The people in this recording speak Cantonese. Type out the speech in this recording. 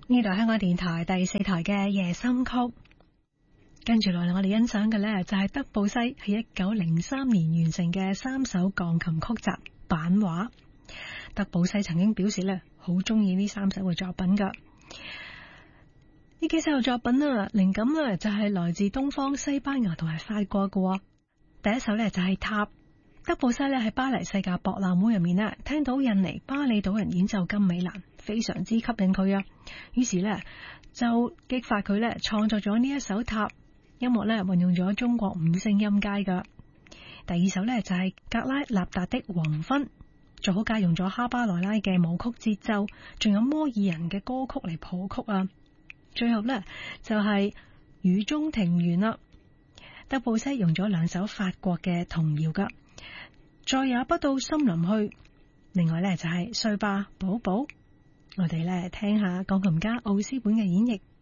呢度香港電台第4台嘅夜心曲，跟住落嚟我哋欣賞嘅呢，就係德布西喺1903年完成嘅3首鋼琴曲集版畫。德布西曾經表示呢，好中意呢3首嘅作品噶。呢幾首作品啊，靈感呢就係來自東方、西班牙同埋法國嘅。第一首呢就係塔。德布西呢喺巴黎世界博覽會入面呢，聽到印尼巴里島人演奏金美蘭，非常之吸引佢啊。於是呢就激發佢呢創作咗呢一首塔。音樂呢運用咗中國5聲音階噶。第二首呢就係格拉納達的黃昏，做好介用咗哈巴內拉嘅舞曲節奏，仲有摩爾人嘅歌曲嚟譜曲啊。最後呢就係雨中庭園啦。德布西用咗2首法國嘅童謠噶。再也不到森林去，另外呢就係睡吧寶寶。我哋呢聽下鋼琴家奧斯本嘅演繹。